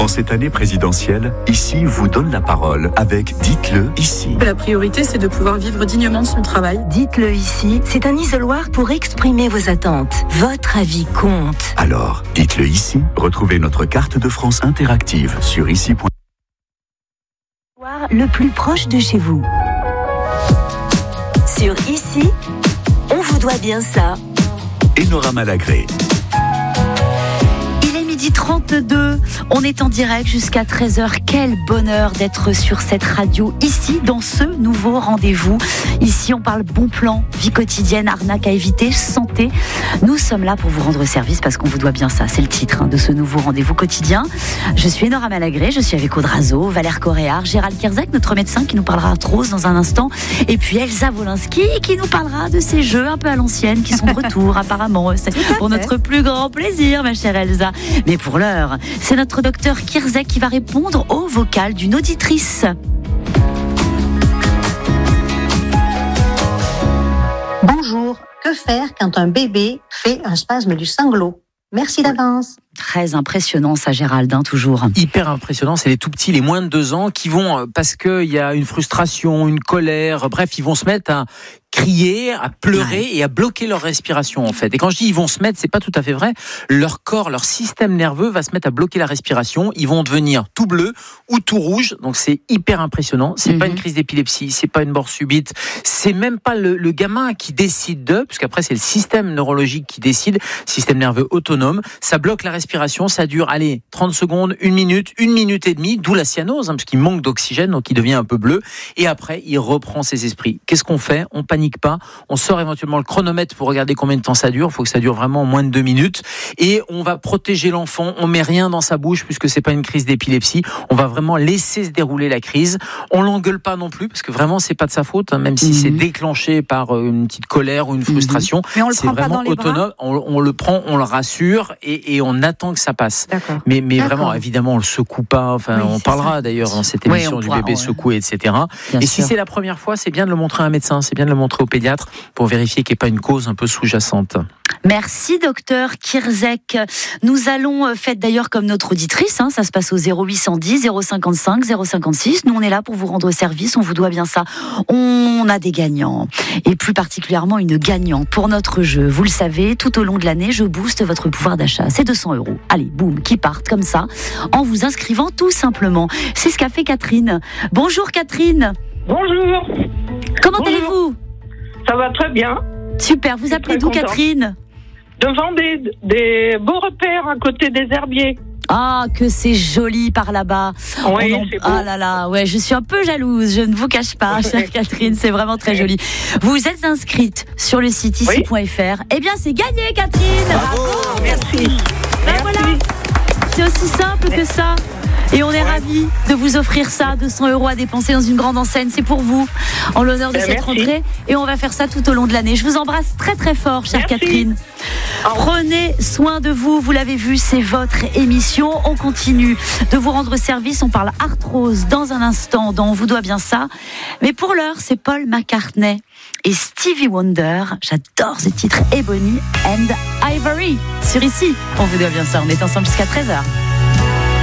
cette année présidentielle, Ici vous donne la parole avec Dites-le ici. La priorité, c'est de pouvoir vivre dignement de son travail. Dites-le ici, c'est un isoloir pour exprimer vos attentes. Votre avis compte. Alors, dites-le ici. Retrouvez notre carte de France interactive sur ici. Le plus proche de chez vous. Sur Ici, on vous doit bien ça. Enora Malagré. 32, on est en direct jusqu'à 13h. Quel bonheur d'être sur cette radio, ici, dans ce nouveau rendez-vous. Ici, on parle bon plan, vie quotidienne, arnaque à éviter, santé. Nous sommes là pour vous rendre service parce qu'on vous doit bien ça. C'est le titre de ce nouveau rendez-vous quotidien. Je suis Enora Malagré, je suis avec Aude Razo, Valère Coréard, Gérald Kierzek, notre médecin qui nous parlera arthrose dans un instant. Et puis Elsa Wolinski qui nous parlera de ces jeux un peu à l'ancienne qui sont de retour apparemment. C'est pour notre plus grand plaisir, ma chère Elsa. Mais pour l'heure, c'est notre docteur Kierzek qui va répondre au vocal d'une auditrice. Bonjour, que faire quand un bébé fait un spasme du sanglot ? Merci d'avance. Très impressionnant ça, Gérald, toujours. Hyper impressionnant, c'est les tout petits, les moins de 2 ans qui vont, parce qu'il y a une frustration, une colère, bref, ils vont se mettre à crier, à pleurer et à bloquer leur respiration en fait. Et quand je dis ils vont se mettre, c'est pas tout à fait vrai. Leur corps, leur système nerveux va se mettre à bloquer la respiration. Ils vont devenir tout bleu ou tout rouge. Donc c'est hyper impressionnant. C'est pas une crise d'épilepsie, c'est pas une mort subite. C'est même pas le gamin qui décide parce qu'après c'est le système neurologique qui décide, système nerveux autonome. Ça bloque la respiration. Ça dure, 30 secondes, 1 minute, 1 minute et demie, d'où la cyanose, parce qu'il manque d'oxygène, donc il devient un peu bleu. Et après, il reprend ses esprits. Qu'est-ce qu'on fait ? On panique pas, on sort éventuellement le chronomètre pour regarder combien de temps ça dure. Il faut que ça dure vraiment moins de 2 minutes. Et on va protéger l'enfant. On met rien dans sa bouche puisque c'est pas une crise d'épilepsie. On va vraiment laisser se dérouler la crise. On l'engueule pas non plus parce que vraiment c'est pas de sa faute, même si c'est déclenché par une petite colère ou une frustration. Mais on le c'est prend pas vraiment dans les autonome. On le prend, on le rassure et on attend que ça passe. Mais vraiment, évidemment, on le secoue pas. Enfin, on parlera d'ailleurs dans cette émission du bébé secoué, etc. Et si c'est la première fois, c'est bien de le montrer à un médecin, c'est bien de le montrer au pédiatre pour vérifier qu'il n'y ait pas une cause un peu sous-jacente. Merci docteur Kierzek. Nous allons, faites d'ailleurs comme notre auditrice, ça se passe au 0810 055 056. Nous on est là pour vous rendre service, on vous doit bien ça. On a des gagnants et plus particulièrement une gagnante pour notre jeu. Vous le savez, tout au long de l'année, je booste votre pouvoir d'achat. C'est 200 €. Allez, boum, qui partent comme ça en vous inscrivant tout simplement. C'est ce qu'a fait Catherine. Bonjour Catherine. Bonjour. Comment allez-vous ? Ça va très bien. Super, vous appelez d'où Catherine ? Devant des beaux repères à côté des herbiers. Ah, que c'est joli par là-bas. Oui, c'est beau. Ah là là, ouais, je suis un peu jalouse, je ne vous cache pas, chère Catherine, c'est vraiment très joli. Vous êtes inscrite sur le site ici.fr. Eh bien, c'est gagné, Catherine. Bravo, merci. Ben voilà, c'est aussi simple que ça. Et on est ravis de vous offrir ça, 200 € à dépenser dans une grande enseigne. C'est pour vous, en l'honneur de cette rentrée. Et on va faire ça tout au long de l'année. Je vous embrasse très très fort, chère Catherine. Prenez soin de vous. Vous l'avez vu, c'est votre émission. On continue de vous rendre service. On parle arthrose dans un instant, dont on vous doit bien ça. Mais pour l'heure, c'est Paul McCartney et Stevie Wonder. J'adore ce titre, Ebony and Ivory. Sur Ici, on vous doit bien ça. On est ensemble jusqu'à 13h.